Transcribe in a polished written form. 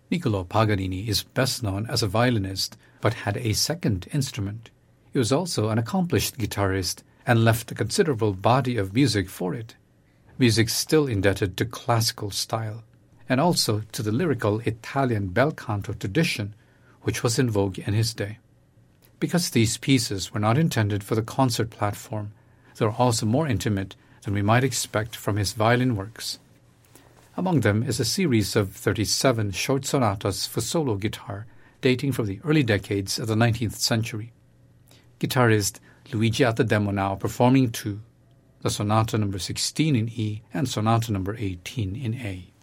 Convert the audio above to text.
Niccolò Paganini is best known as a violinist, but had a second instrument. He was also an accomplished guitarist and left a considerable body of music for it. Music still indebted to classical style, and also to the lyrical Italian bel canto tradition, which was in vogue in his day. Because these pieces were not intended for the concert platform, they were also more intimate than we might expect from his violin works. Among them is a series of 37 short sonatas for solo guitar dating from the early decades of the 19th century. Guitarist Luigi Attademo now performing two, the Sonata No. 16 in E and Sonata No. 18 in A.